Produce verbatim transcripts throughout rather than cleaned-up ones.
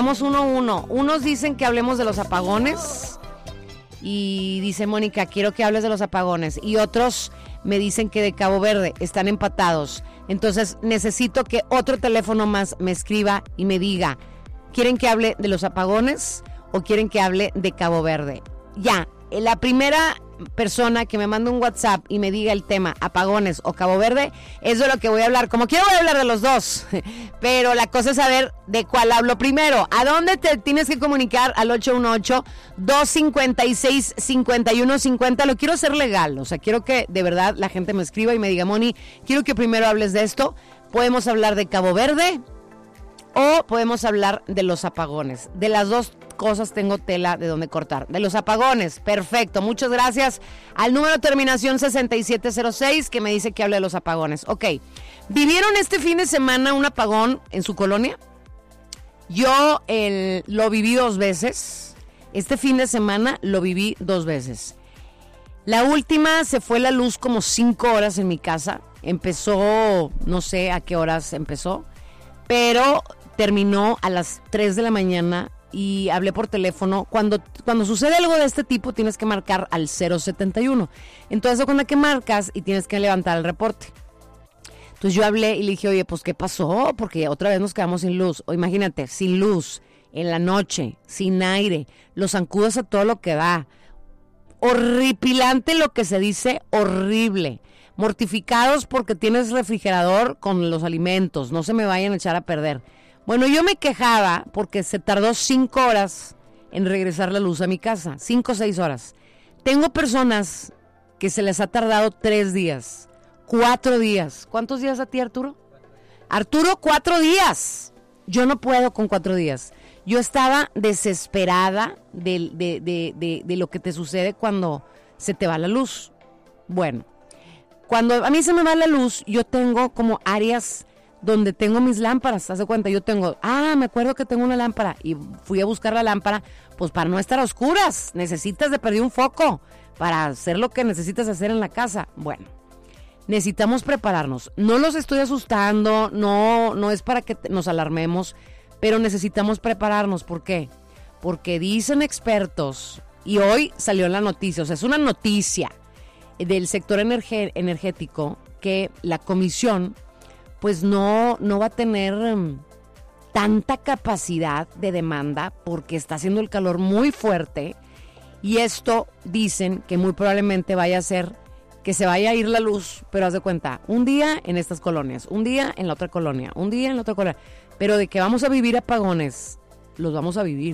Vamos uno a uno. Unos dicen que hablemos de los apagones. Y dice Mónica, quiero que hables de los apagones. Y otros me dicen que de Cabo Verde están empatados. Entonces necesito que otro teléfono más me escriba y me diga, ¿quieren que hable de los apagones o quieren que hable de Cabo Verde? Ya, la primera persona que me mande un WhatsApp y me diga el tema apagones o Cabo Verde, es de lo que voy a hablar. Como quiero voy a hablar de los dos, pero la cosa es saber de cuál hablo primero. ¿A dónde te tienes que comunicar? Al ocho uno ocho, dos cinco seis, cinco uno cinco cero. Lo quiero hacer legal, o sea, quiero que de verdad la gente me escriba y me diga, Moni, quiero que primero hables de esto. Podemos hablar de Cabo Verde o podemos hablar de los apagones. De las dos cosas tengo tela de donde cortar. De los apagones, perfecto. Muchas gracias al número de terminación sesenta y siete cero seis que me dice que hable de los apagones. Ok, ¿vivieron este fin de semana un apagón en su colonia? Yo el, lo viví dos veces. Este fin de semana lo viví dos veces. La última se fue la luz como cinco horas en mi casa. Empezó, no sé a qué horas empezó, pero terminó a las tres de la mañana y hablé por teléfono. Cuando, cuando sucede algo de este tipo tienes que marcar al cero setenta y uno. Entonces cuando que marcas y tienes que levantar el reporte. Entonces yo hablé y le dije, oye, pues ¿qué pasó? Porque otra vez nos quedamos sin luz. O imagínate, sin luz, en la noche, sin aire, los zancudos a todo lo que da. Horripilante lo que se dice, horrible. Mortificados porque tienes refrigerador con los alimentos, no se me vayan a echar a perder. Bueno, yo me quejaba porque se tardó cinco horas en regresar la luz a mi casa, cinco o seis horas. Tengo personas que se les ha tardado tres días, cuatro días. ¿Cuántos días a ti, Arturo? Arturo, cuatro días. Yo no puedo con cuatro días. Yo estaba desesperada de, de, de, de, de lo que te sucede cuando se te va la luz. Bueno, cuando a mí se me va la luz, yo tengo como áreas donde tengo mis lámparas, ¿te das cuenta? Yo tengo, ah, me acuerdo que tengo una lámpara y fui a buscar la lámpara, pues para no estar a oscuras, necesitas de perder un foco para hacer lo que necesitas hacer en la casa. Bueno, necesitamos prepararnos. No los estoy asustando, no, no es para que nos alarmemos, pero necesitamos prepararnos. ¿Por qué? Porque dicen expertos, y hoy salió en la noticia, o sea, es una noticia del sector energe- energético que la comisión pues no, no va a tener um, tanta capacidad de demanda porque está haciendo el calor muy fuerte y esto dicen que muy probablemente vaya a ser que se vaya a ir la luz, pero haz de cuenta, un día en estas colonias, un día en la otra colonia, un día en la otra colonia, pero de que vamos a vivir apagones, los vamos a vivir.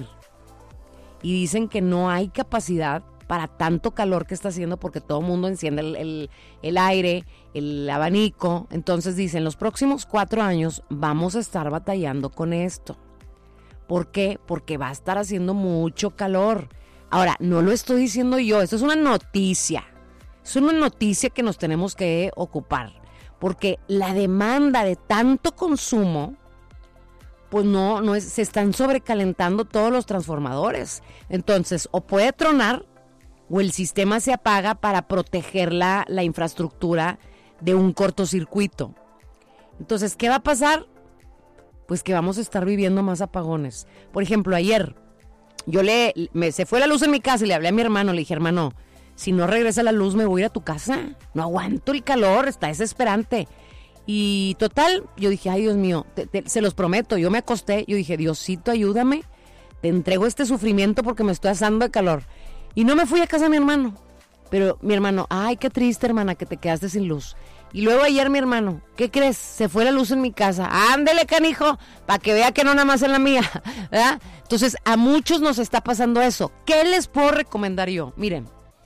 Y dicen que no hay capacidad para tanto calor que está haciendo porque todo el mundo enciende el, el, el aire, el abanico. Entonces dicen, los próximos cuatro años vamos a estar batallando con esto. ¿Por qué? Porque va a estar haciendo mucho calor. Ahora, no lo estoy diciendo yo, esto es una noticia. Es una noticia que nos tenemos que ocupar. Porque la demanda de tanto consumo, pues no, no es, se están sobrecalentando todos los transformadores. Entonces, o puede tronar o el sistema se apaga para proteger la, la infraestructura de un cortocircuito. Entonces, ¿qué va a pasar? Pues que vamos a estar viviendo más apagones. Por ejemplo, ayer yo le me, se fue la luz en mi casa y le hablé a mi hermano, le dije, hermano, si no regresa la luz me voy a ir a tu casa. No aguanto el calor, está desesperante. Y total, yo dije, ay Dios mío, te, te, se los prometo, yo me acosté, yo dije, Diosito, ayúdame, te entrego este sufrimiento porque me estoy asando de calor. Y no me fui a casa de mi hermano. Pero mi hermano, ay, qué triste, hermana, que te quedaste sin luz. Y luego ayer mi hermano, ¿qué crees? Se fue la luz en mi casa. Ándele, canijo, para que vea que no nada más en la mía, ¿verdad? Entonces, a muchos nos está pasando eso. ¿Qué les puedo recomendar yo? Miren,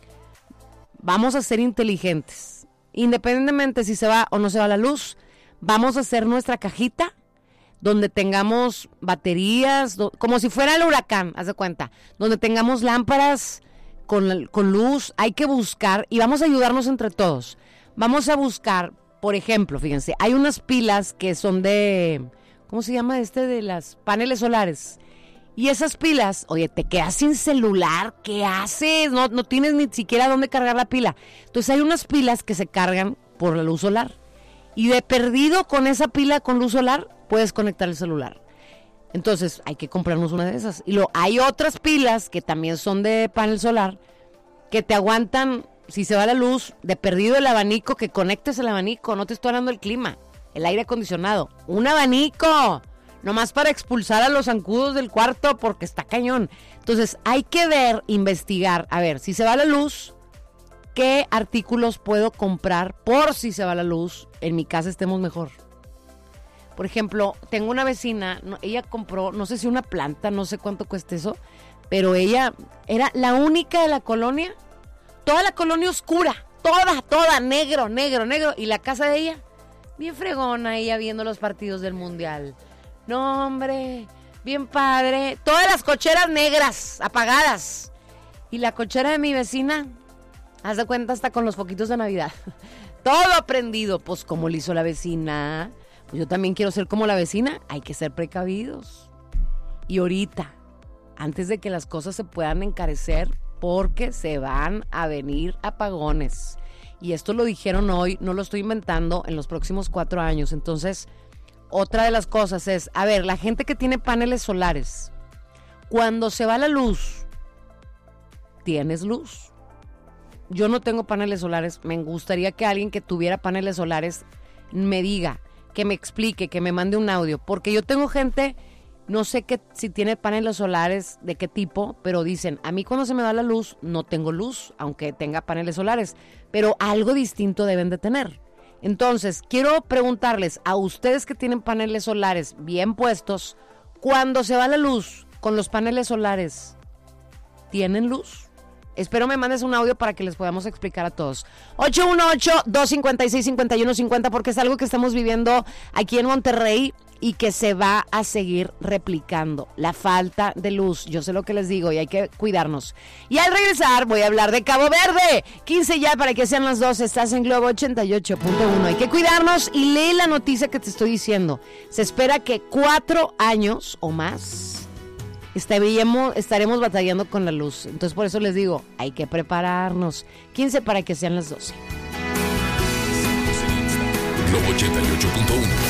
vamos a ser inteligentes. Independientemente si se va o no se va la luz, vamos a hacer nuestra cajita donde tengamos baterías, do, como si fuera el huracán, haz de cuenta, donde tengamos lámparas con, con luz. Hay que buscar y vamos a ayudarnos entre todos. Vamos a buscar, por ejemplo, fíjense, hay unas pilas que son de, ¿cómo se llama este? De las paneles solares. Y esas pilas, oye, te quedas sin celular, ¿qué haces? No, no tienes ni siquiera dónde cargar la pila. Entonces hay unas pilas que se cargan por la luz solar. Y de perdido con esa pila con luz solar, puedes conectar el celular. Entonces hay que comprarnos una de esas. Y luego hay otras pilas que también son de panel solar que te aguantan, si se va la luz, de perdido el abanico, que conectes el abanico. No te estoy hablando del clima, el aire acondicionado. ¡Un abanico! Nomás para expulsar a los zancudos del cuarto porque está cañón. Entonces hay que ver, investigar. A ver, si se va la luz, ¿qué artículos puedo comprar por si se va la luz? En mi casa estemos mejor. Por ejemplo, tengo una vecina, no, ella compró, no sé si una planta, no sé cuánto cuesta eso, pero ella era la única de la colonia, toda la colonia oscura, toda, toda, negro, negro, negro, y la casa de ella, bien fregona, ella viendo los partidos del mundial. No, hombre, bien padre, todas las cocheras negras, apagadas, y la cochera de mi vecina, haz de cuenta hasta con los foquitos de Navidad, todo prendido. Pues como le hizo la vecina, pues yo también quiero ser como la vecina, hay que ser precavidos. Y ahorita, antes de que las cosas se puedan encarecer, porque se van a venir apagones. Y esto lo dijeron hoy, no lo estoy inventando, en los próximos cuatro años. Entonces, otra de las cosas es, a ver, la gente que tiene paneles solares, cuando se va la luz, ¿tienes luz? Yo no tengo paneles solares, me gustaría que alguien que tuviera paneles solares me diga, que me explique, que me mande un audio, porque yo tengo gente, no sé qué, si tiene paneles solares, de qué tipo, pero dicen, a mí cuando se me va la luz, no tengo luz, aunque tenga paneles solares, pero algo distinto deben de tener. Entonces, quiero preguntarles a ustedes que tienen paneles solares bien puestos, cuando se va la luz con los paneles solares, ¿tienen luz? Espero me mandes un audio para que les podamos explicar a todos. ocho uno ocho, dos cinco seis, cinco uno cinco cero, porque es algo que estamos viviendo aquí en Monterrey y que se va a seguir replicando. La falta de luz, yo sé lo que les digo y hay que cuidarnos. Y al regresar voy a hablar de Cabo Verde. quince ya para que sean las doce, estás en Globo ochenta y ocho punto uno. Hay que cuidarnos y lee la noticia que te estoy diciendo. Se espera que cuatro años o más Estaremos, estaremos batallando con la luz. Entonces por eso les digo, hay que prepararnos. quince para que sean las doce. Globo ochenta y ocho punto uno.